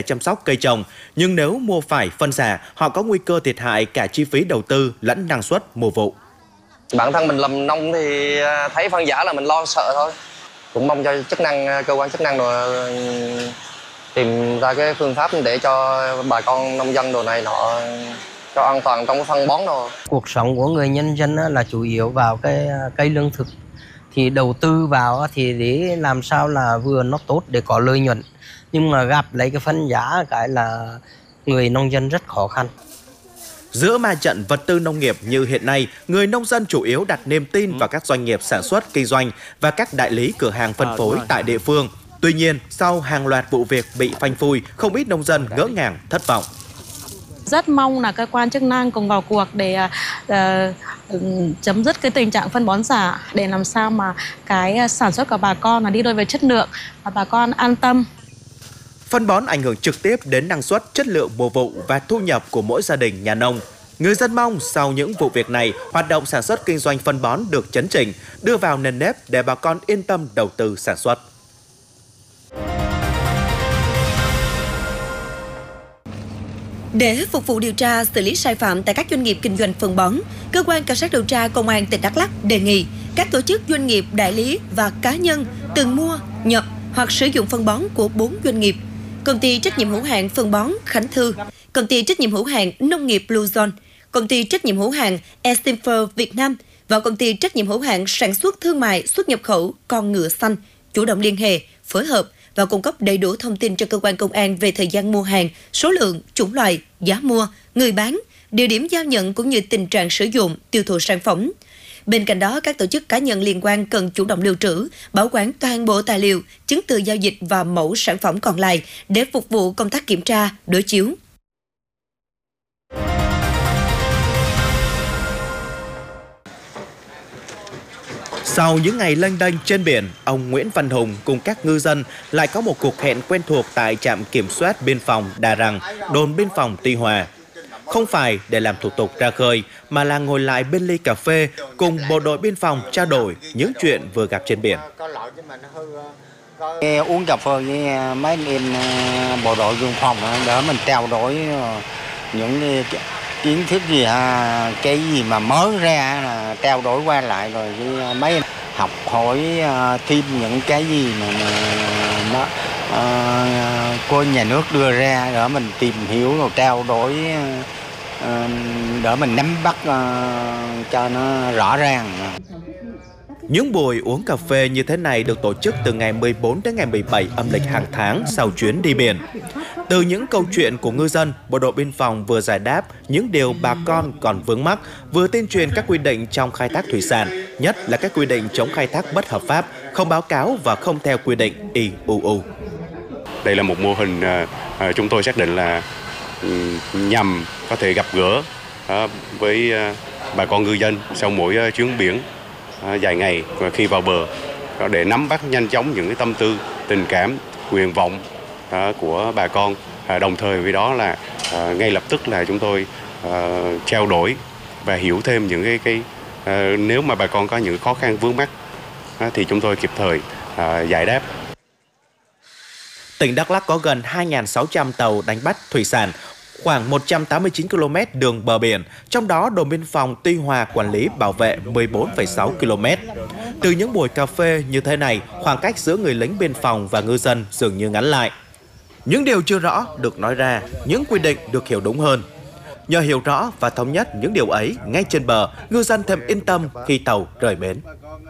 chăm sóc cây trồng. Nhưng nếu mua phải phân giả, họ có nguy cơ thiệt hại cả chi phí đầu tư lẫn năng suất mùa vụ. Bản thân mình làm nông thì thấy phân giả là mình lo sợ thôi. Cũng mong cho cơ quan chức năng rồi tìm ra cái phương pháp để cho bà con nông dân đồ này nọ cho an toàn trong cái phân bón rồi. Cuộc sống của người nhân dân là chủ yếu vào cái cây lương thực. Thì đầu tư vào thì để làm sao là vừa nó tốt để có lợi nhuận. Nhưng mà gặp lấy cái phân giá cái là người nông dân rất khó khăn. Giữa ma trận vật tư nông nghiệp như hiện nay, người nông dân chủ yếu đặt niềm tin vào các doanh nghiệp sản xuất, kinh doanh và các đại lý cửa hàng phân phối tại địa phương. Tuy nhiên, sau hàng loạt vụ việc bị phanh phui, không ít nông dân ngỡ ngàng, thất vọng. Rất mong là cơ quan chức năng cùng vào cuộc để chấm dứt cái tình trạng phân bón giả, để làm sao mà cái sản xuất của bà con là đi đôi với chất lượng và bà con an tâm. Phân bón ảnh hưởng trực tiếp đến năng suất, chất lượng mùa vụ và thu nhập của mỗi gia đình nhà nông. Người dân mong sau những vụ việc này, hoạt động sản xuất kinh doanh phân bón được chấn chỉnh, đưa vào nền nếp để bà con yên tâm đầu tư sản xuất. Để phục vụ điều tra xử lý sai phạm tại các doanh nghiệp kinh doanh phân bón, Cơ quan Cảnh sát điều tra Công an tỉnh Đắk Lắk đề nghị các tổ chức doanh nghiệp, đại lý và cá nhân từng mua, nhập hoặc sử dụng phân bón của 4 doanh nghiệp: Công ty trách nhiệm hữu hạn phân bón Khánh Thư, Công ty trách nhiệm hữu hạn nông nghiệp Blue Zone, Công ty trách nhiệm hữu hạn Estimfer Việt Nam và Công ty trách nhiệm hữu hạn sản xuất thương mại xuất nhập khẩu Con Ngựa Xanh chủ động liên hệ, phối hợp và cung cấp đầy đủ thông tin cho cơ quan công an về thời gian mua hàng, số lượng, chủng loại, giá mua, người bán, địa điểm giao nhận cũng như tình trạng sử dụng, tiêu thụ sản phẩm. Bên cạnh đó, các tổ chức cá nhân liên quan cần chủ động lưu trữ, bảo quản toàn bộ tài liệu, chứng từ giao dịch và mẫu sản phẩm còn lại để phục vụ công tác kiểm tra, đối chiếu. Sau những ngày lênh đênh trên biển, ông Nguyễn Văn Hùng cùng các ngư dân lại có một cuộc hẹn quen thuộc tại trạm kiểm soát biên phòng Đà Răng, đồn biên phòng Tuy Hòa. Không phải để làm thủ tục ra khơi, mà là ngồi lại bên ly cà phê cùng bộ đội biên phòng trao đổi những chuyện vừa gặp trên biển. Uống cà phê với mấy anh em bộ đội biên phòng để mình trao đổi những kiến thức gì, cái gì mà mới ra là trao đổi qua lại, rồi với mấy em học hỏi thêm những cái gì mà nó của nhà nước đưa ra để mình tìm hiểu rồi trao đổi để mình nắm bắt cho nó rõ ràng. Những buổi uống cà phê như thế này được tổ chức từ ngày 14 đến ngày 17 âm lịch hàng tháng sau chuyến đi biển. Từ những câu chuyện của ngư dân, bộ đội biên phòng vừa giải đáp những điều bà con còn vướng mắc, vừa tuyên truyền các quy định trong khai thác thủy sản, nhất là các quy định chống khai thác bất hợp pháp, không báo cáo và không theo quy định IUU. Đây là một mô hình chúng tôi xác định là nhằm có thể gặp gỡ với bà con ngư dân sau mỗi chuyến biển dài ngày và khi vào bờ, để nắm bắt nhanh chóng những cái tâm tư, tình cảm, nguyện vọng của bà con. Đồng thời với đó là ngay lập tức là chúng tôi trao đổi và hiểu thêm những cái nếu mà bà con có những khó khăn vướng mắc thì chúng tôi kịp thời giải đáp. Tỉnh Đắk Lắk có gần 2.600 tàu đánh bắt thủy sản, khoảng 189 km đường bờ biển, trong đó đồn biên phòng Tuy Hòa quản lý bảo vệ 14,6 km. Từ những buổi cà phê như thế này, khoảng cách giữa người lính biên phòng và ngư dân dường như ngắn lại. Những điều chưa rõ được nói ra, những quy định được hiểu đúng hơn. Nhờ hiểu rõ và thống nhất những điều ấy ngay trên bờ, ngư dân thêm yên tâm khi tàu rời bến.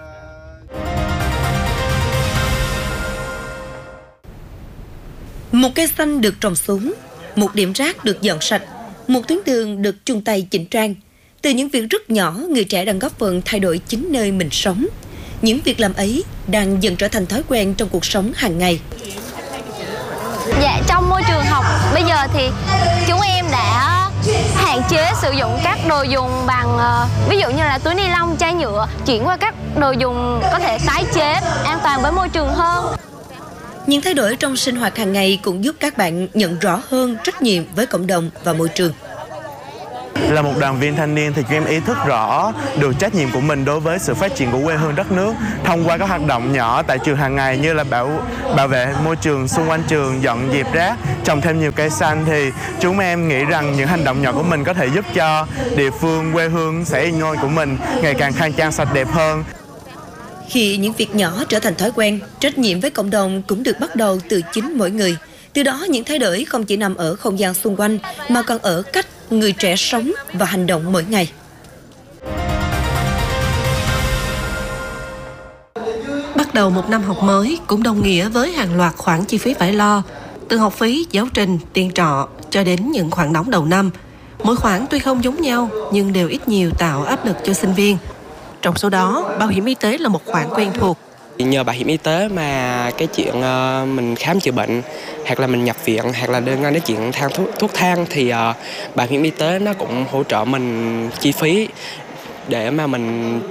Một cây xanh được trồng xuống, một điểm rác được dọn sạch, một tuyến đường được chung tay chỉnh trang. Từ những việc rất nhỏ, người trẻ đang góp phần thay đổi chính nơi mình sống. Những việc làm ấy đang dần trở thành thói quen trong cuộc sống hàng ngày. Dạ, trong môi trường học bây giờ thì chúng em đã hạn chế sử dụng các đồ dùng bằng ví dụ như là túi ni lông, chai nhựa, chuyển qua các đồ dùng có thể tái chế, an toàn với môi trường hơn. Những thay đổi trong sinh hoạt hàng ngày cũng giúp các bạn nhận rõ hơn trách nhiệm với cộng đồng và môi trường. Là một đoàn viên thanh niên thì chúng em ý thức rõ được trách nhiệm của mình đối với sự phát triển của quê hương đất nước thông qua các hoạt động nhỏ tại trường hàng ngày như là bảo vệ môi trường xung quanh trường, dọn dẹp rác, trồng thêm nhiều cây xanh. Thì chúng em nghĩ rằng những hành động nhỏ của mình có thể giúp cho địa phương, quê hương xã Yên Ngôi của mình ngày càng khang trang sạch đẹp hơn. Khi những việc nhỏ trở thành thói quen, trách nhiệm với cộng đồng cũng được bắt đầu từ chính mỗi người. Từ đó những thay đổi không chỉ nằm ở không gian xung quanh mà còn ở cách người trẻ sống và hành động mỗi ngày. Bắt đầu một năm học mới cũng đồng nghĩa với hàng loạt khoản chi phí phải lo, từ học phí, giáo trình, tiền trọ cho đến những khoản đóng đầu năm. Mỗi khoản tuy không giống nhau nhưng đều ít nhiều tạo áp lực cho sinh viên. Trong số đó, bảo hiểm y tế là một khoản quen thuộc. Nhờ bảo hiểm y tế mà cái chuyện mình khám chữa bệnh hoặc là mình nhập viện hoặc là liên quan đến chuyện thuốc thang thì bảo hiểm y tế nó cũng hỗ trợ mình chi phí để mà mình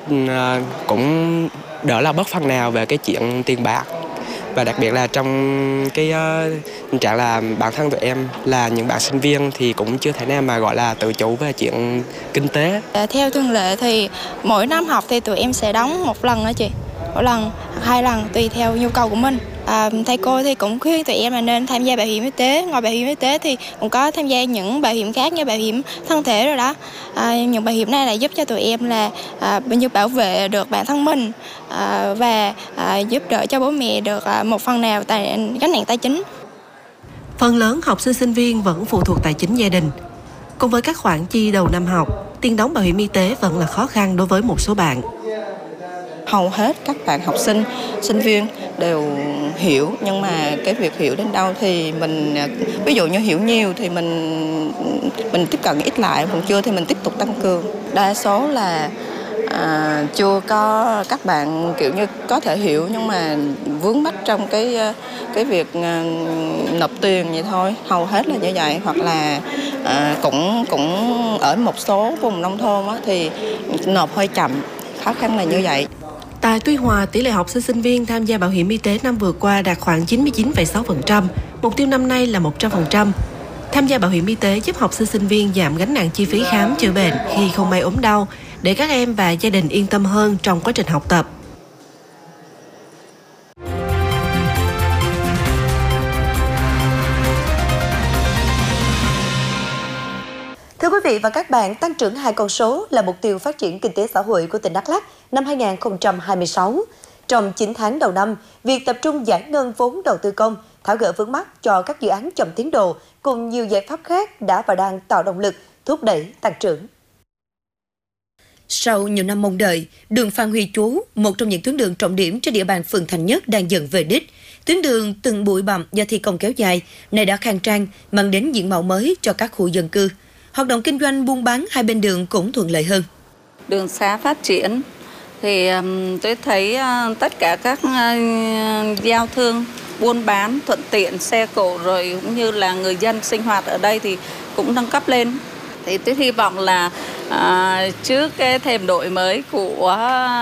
cũng đỡ là bớt phần nào về cái chuyện tiền bạc. Và đặc biệt là trong cái tình trạng là bản thân tụi em là những bạn sinh viên thì cũng chưa thể nào mà gọi là tự chủ về chuyện kinh tế. Theo thường lệ thì mỗi năm học thì tụi em sẽ đóng một lần đó chị. Một lần hoặc 2 lần tùy theo nhu cầu của mình. Thầy cô thì cũng khuyên tụi em là nên tham gia bảo hiểm y tế. Ngoài bảo hiểm y tế thì cũng có tham gia những bảo hiểm khác như bảo hiểm thân thể rồi đó. Những bảo hiểm này là giúp cho tụi em là như bảo vệ được bản thân mình và giúp đỡ cho bố mẹ được một phần nào gánh nặng tài chính. Phần lớn học sinh sinh viên vẫn phụ thuộc tài chính gia đình. Cùng với các khoản chi đầu năm học, tiền đóng bảo hiểm y tế vẫn là khó khăn đối với một số bạn. Hầu hết các bạn học sinh, sinh viên đều hiểu, nhưng mà cái việc hiểu đến đâu thì mình, ví dụ như hiểu nhiều thì mình tiếp cận ít lại, còn chưa thì mình tiếp tục tăng cường. Đa số là chưa có các bạn kiểu như có thể hiểu nhưng mà vướng mắc trong cái việc nộp tiền vậy thôi, hầu hết là như vậy. Hoặc là cũng ở một số vùng nông thôn thì nộp hơi chậm, khó khăn là như vậy. Tại Tuy Hòa, tỷ lệ học sinh sinh viên tham gia bảo hiểm y tế năm vừa qua đạt khoảng 99,6%, mục tiêu năm nay là 100%. Tham gia bảo hiểm y tế giúp học sinh sinh viên giảm gánh nặng chi phí khám chữa bệnh khi không may ốm đau, để các em và gia đình yên tâm hơn trong quá trình học tập. Thưa quý vị và các bạn, tăng trưởng 2 con số là mục tiêu phát triển kinh tế xã hội của tỉnh Đắk Lắk năm 2026. Trong 9 tháng đầu năm, việc tập trung giải ngân vốn đầu tư công, tháo gỡ vướng mắc cho các dự án chậm tiến độ cùng nhiều giải pháp khác đã và đang tạo động lực thúc đẩy tăng trưởng. Sau nhiều năm mong đợi, đường Phan Huy Chú, một trong những tuyến đường trọng điểm trên địa bàn phường Thành Nhất đang dần về đích. Tuyến đường từng bụi bặm do thi công kéo dài, nay đã khang trang, mang đến diện mạo mới cho các khu dân cư. Hoạt động kinh doanh buôn bán hai bên đường cũng thuận lợi hơn. Đường xá phát triển thì tôi thấy tất cả các giao thương buôn bán thuận tiện, xe cộ rồi cũng như là người dân sinh hoạt ở đây thì cũng nâng cấp lên. Thì tôi hy vọng là trước cái thềm đổi mới của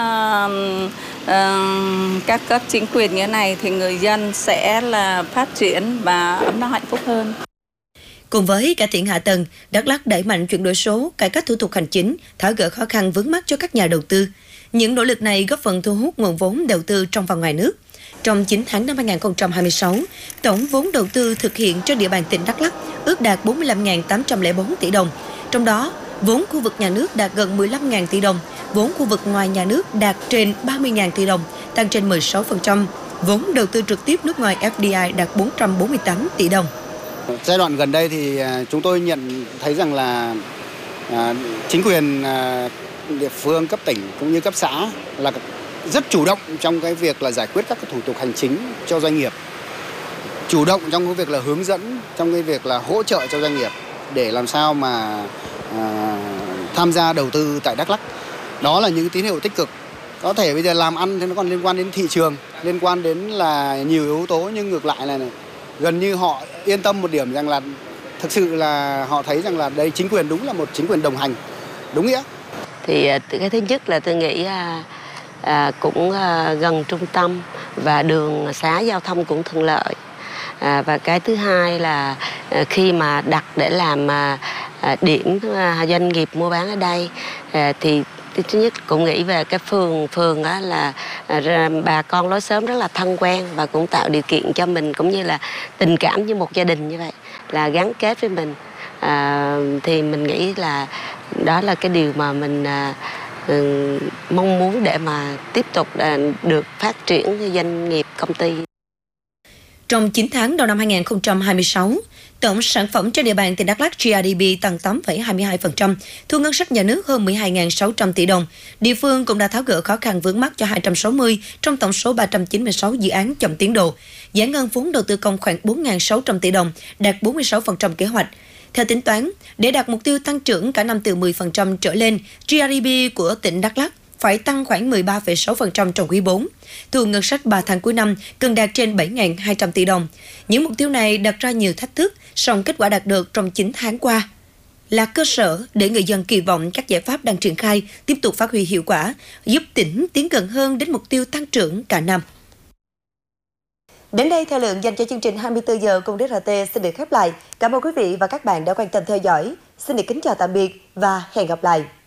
các cấp chính quyền như thế này thì người dân sẽ là phát triển và ấm no hạnh phúc hơn. Cùng với cải thiện hạ tầng, Đắk Lắk đẩy mạnh chuyển đổi số, cải cách thủ tục hành chính, tháo gỡ khó khăn vướng mắc cho các nhà đầu tư. Những nỗ lực này góp phần thu hút nguồn vốn đầu tư trong và ngoài nước. Trong 9 tháng năm 2026, tổng vốn đầu tư thực hiện trên địa bàn tỉnh Đắk Lắk ước đạt 45.804 tỷ đồng. Trong đó, vốn khu vực nhà nước đạt gần 15.000 tỷ đồng, vốn khu vực ngoài nhà nước đạt trên 30.000 tỷ đồng, tăng trên 16%. Vốn đầu tư trực tiếp nước ngoài FDI đạt 448 tỷ đồng. Giai đoạn gần đây thì chúng tôi nhận thấy rằng là chính quyền địa phương cấp tỉnh cũng như cấp xã là rất chủ động trong cái việc là giải quyết các cái thủ tục hành chính cho doanh nghiệp, chủ động trong cái việc là hướng dẫn, trong cái việc là hỗ trợ cho doanh nghiệp để làm sao mà tham gia đầu tư tại Đắk Lắk. Đó là những tín hiệu tích cực. Có thể bây giờ làm ăn thì nó còn liên quan đến thị trường, liên quan đến là nhiều yếu tố, nhưng ngược lại là gần như họ yên tâm một điểm rằng là thực sự là họ thấy rằng là đây chính quyền đúng là một chính quyền đồng hành, đúng nghĩa. Thì cái thứ nhất là tôi nghĩ cũng gần trung tâm và đường xá giao thông cũng thuận lợi. Và cái thứ hai là khi mà đặt để làm điểm doanh nghiệp mua bán ở đây. Thì thứ nhất cũng nghĩ về cái phường đó là bà con lối xóm rất là thân quen và cũng tạo điều kiện cho mình cũng như là tình cảm như một gia đình như vậy, là gắn kết với mình. Thì mình nghĩ là đó là cái điều mà mình mong muốn để mà tiếp tục được phát triển doanh nghiệp công ty. Trong 9 tháng đầu năm 2026, tổng sản phẩm trên địa bàn tỉnh Đắk Lắk GDP tăng 8,22%, thu ngân sách nhà nước hơn 12.600 tỷ đồng. Địa phương cũng đã tháo gỡ khó khăn vướng mắc cho 260 trong tổng số 396 dự án chậm tiến độ, giải ngân vốn đầu tư công khoảng 4.600 tỷ đồng, đạt 46% kế hoạch. Theo tính toán, để đạt mục tiêu tăng trưởng cả năm từ 10% trở lên, GDP của tỉnh Đắk Lắk phải tăng khoảng 13,6% trong quý 4. Thu ngân sách 3 tháng cuối năm cần đạt trên 7.200 tỷ đồng. Những mục tiêu này đặt ra nhiều thách thức, song kết quả đạt được trong 9 tháng qua là cơ sở để người dân kỳ vọng các giải pháp đang triển khai tiếp tục phát huy hiệu quả, giúp tỉnh tiến gần hơn đến mục tiêu tăng trưởng cả năm. Đến đây, thời lượng dành cho chương trình 24 giờ cùng DRT xin được khép lại. Cảm ơn quý vị và các bạn đã quan tâm theo dõi. Xin được kính chào tạm biệt và hẹn gặp lại.